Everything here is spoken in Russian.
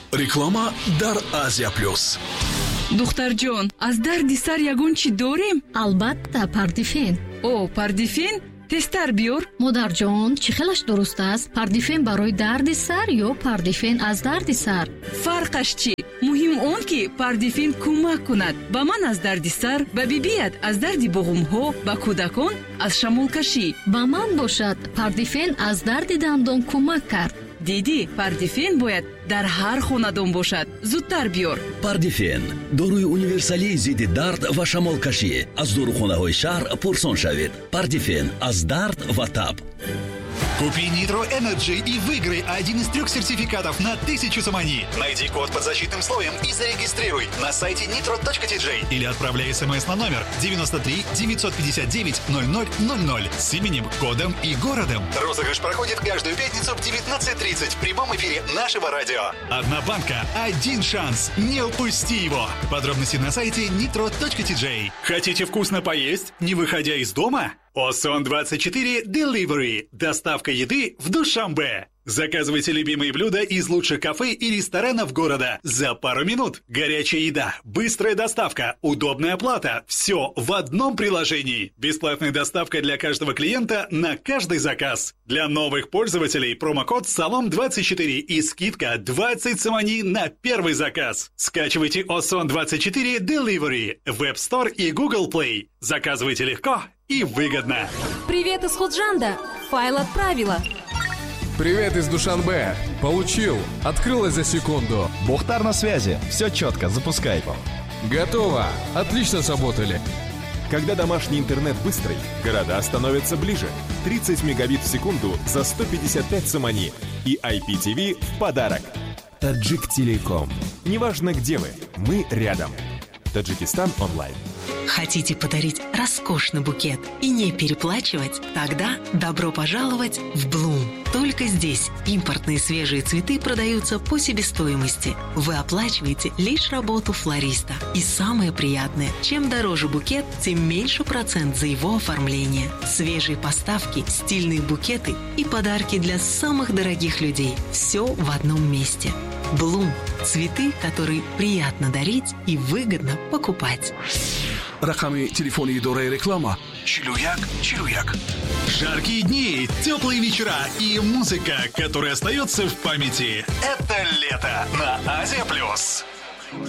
реклама дар Азия Плюс. духтарҷон, аз дарди сар ягон чӣ дорем? албатта, пардифен. О, пардифен? тестар биёр. модарҷон, чӣ хелаш дуруст аст? Пардифен барои дарди сар ё пардифен аз дарди сар? фарқаш чӣ? муҳим он ки пардифен кӯмак кунад ба ман аз дарди сар, ба бибият аз дарди буғумҳо, ба кӯдакон аз шамолкашӣ. ба ман бошад, пардифен аз дарди дандон кӯмак кард. диди, пардифен бояд дар ҳар хонадон бошад. зудтар биёр. пардифен доруи универсалии зидди дард ва шамолкашӣ. аз дорухонаҳои шаҳр пурсон шавед. пардифен аз дард ва таб. Купи Nitro Energy и выиграй один из 3 сертификатов на 1000 самани. Найди код под защитным слоем и зарегистрируй на сайте nitro.tj или отправляй смс на номер 93 959 0000 с именем, кодом и городом. Розыгрыш проходит каждую пятницу в 19:30 в прямом эфире нашего радио. Одна банка, один шанс. Не упусти его. Подробности на сайте nitro.tj. Хотите вкусно поесть, не выходя из дома? Осон24 Delivery. Доставка еды в Душанбе. Заказывайте любимые блюда из лучших кафе и ресторанов города за пару минут. Горячая еда, быстрая доставка, удобная оплата. Все в одном приложении. Бесплатная доставка для каждого клиента на каждый заказ. Для новых пользователей промокод САЛОМ24 и скидка 20 самани на первый заказ. Скачивайте Осон24 Delivery в App Store и Google Play. Заказывайте легко и выгодно. Привет из Худжанда. Файл отправила. Привет из Душанбе. Получил. Открылось за секунду. Бухтар на связи. Все четко, запускай. Готово. Отлично сработали. Когда домашний интернет быстрый, города становятся ближе. 30 мегабит в секунду за 155 самани. И IPTV в подарок. Таджик Телеком. Неважно где вы, мы рядом. Таджикистан онлайн. Хотите подарить роскошный букет и не переплачивать? Тогда добро пожаловать в Bloom. Только здесь импортные свежие цветы продаются по себестоимости. Вы оплачиваете лишь работу флориста. И самое приятное, чем дороже букет, тем меньше процент за его оформление. Свежие поставки, стильные букеты и подарки для самых дорогих людей. Все в одном месте. Bloom. Цветы, которые приятно дарить и выгодно покупать. Рақами телефони идораи реклама 4141. Жаркие дни, теплые вечера и музыка, которая остается в памяти. Это лето на Азия Плюс.